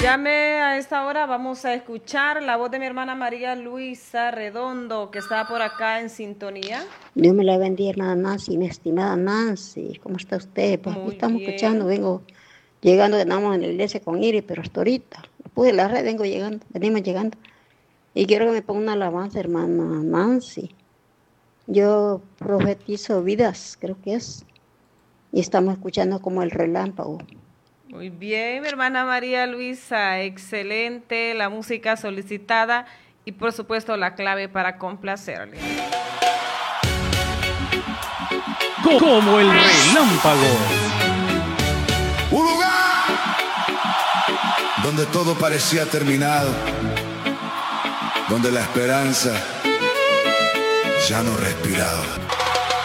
Llame a esta hora, vamos a escuchar la voz de mi hermana María Luisa Redondo, que está por acá en sintonía. Dios me la bendiga, hermana Nancy, mi estimada Nancy. ¿Cómo está usted? Pues aquí Muy estamos escuchando, bien. vengo llegando, andamos en la iglesia con Iris, pero hasta ahorita. Pude la red, venimos llegando. Y quiero que me ponga una alabanza, hermana Nancy. Yo profetizo vidas, creo que es. Y estamos escuchando como el relámpago. Muy bien, mi hermana María Luisa, excelente, la música solicitada y por supuesto la clave para complacerle. Como el relámpago. Un lugar donde todo parecía terminado, donde la esperanza ya no respiraba.